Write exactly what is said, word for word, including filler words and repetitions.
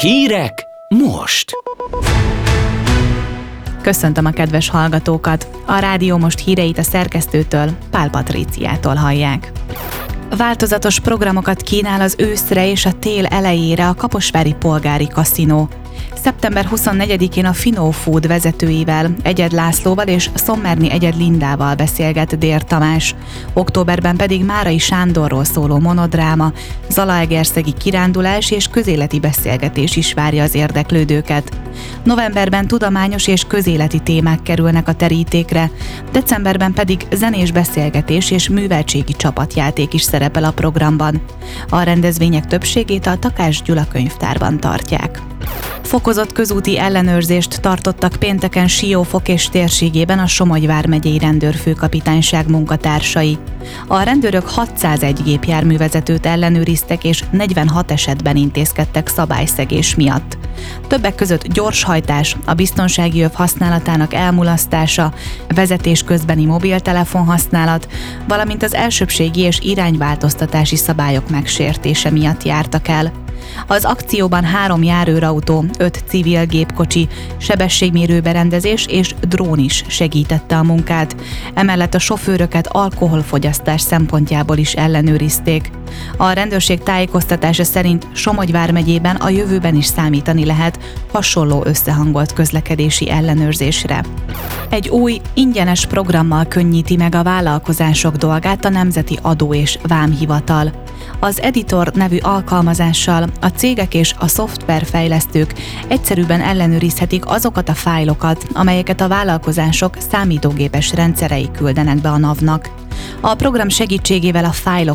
Hírek most! Köszöntöm a kedves hallgatókat! A Rádió Most híreit a szerkesztőtől, Pál Patríciától hallják. Változatos programokat kínál az őszre és a tél elejére a kaposvári polgári kaszinó. szeptember huszonnegyedikén a Finó Food vezetőivel, Egyed Lászlóval és Szommerni Egyed Lindával beszélget Dér Tamás. Októberben pedig Márai Sándorról szóló monodráma, zalaegerszegi kirándulás és közéleti beszélgetés is várja az érdeklődőket. Novemberben tudományos és közéleti témák kerülnek a terítékre, decemberben pedig zenés beszélgetés és műveltségi csapatjáték is szerepel a programban. A rendezvények többségét a Takács Gyula könyvtárban tartják. Fokozott közúti ellenőrzést tartottak pénteken Siófok és térségében a Somogy vármegyei rendőrfőkapitányság munkatársai. A rendőrök hatszázegy gépjárművezetőt ellenőriztek és negyvenhat esetben intézkedtek szabályszegés miatt. Többek között gyorshajtás, a biztonsági öv használatának elmulasztása, vezetés közbeni mobiltelefon használat, valamint az elsőbbségi és irányváltoztatási szabályok megsértése miatt jártak el. Az akcióban három járőrautó, öt civil gépkocsi, sebességmérő berendezés és drón is segítette a munkát. Emellett a sofőröket alkoholfogyasztás szempontjából is ellenőrizték. A rendőrség tájékoztatása szerint Somogy vármegyében a jövőben is számítani lehet hasonló összehangolt közlekedési ellenőrzésre. Egy új, ingyenes programmal könnyíti meg a vállalkozások dolgát a Nemzeti Adó és Vámhivatal. Az Editor nevű alkalmazással a cégek és a szoftverfejlesztők egyszerűbben ellenőrizhetik azokat a fájlokat, amelyeket a vállalkozások számítógépes rendszerei küldenek be a NAV-nak. A program segítségével a fájlok